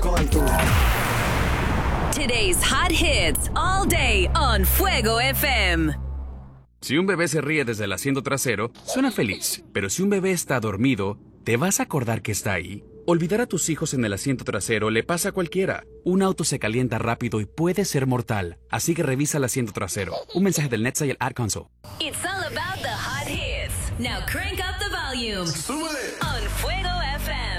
con tu. Today's hot hits all day on Fuego FM. Si un bebé se ríe desde el asiento trasero, suena feliz. Pero si un bebé está dormido, ¿te vas a acordar que está ahí? Olvidar a tus hijos en el asiento trasero le pasa a cualquiera. Un auto se calienta rápido y puede ser mortal. Así que revisa el asiento trasero. Un mensaje del NHTSA y el Ad Council. It's all about the hot hits. Now crank up the volume. On Fuego